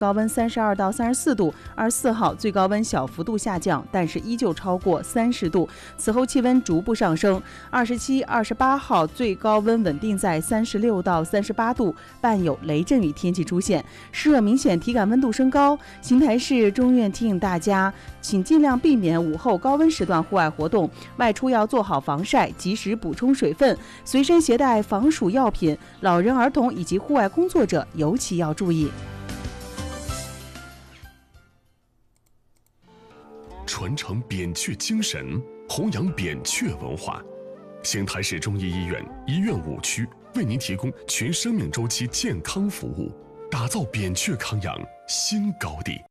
高温32到34度，24号最高温小幅度下降，但是依旧超过30度。此后气温逐步上升，27、28号最高温稳定在36到38度，伴有雷阵雨天气出现，湿热明显，体感温度升高。邢台市中院提醒大家，请尽量避免午后高温时段户外活动，外出要做好防晒，及时补充水分，随身携带防暑药品，老人、儿童以及户外工作者尤其要注意。 传承扁鹊精神，弘扬扁鹊文化。邢台市中医医院医院5区为您提供全生命周期健康服务，打造扁鹊康养新高地。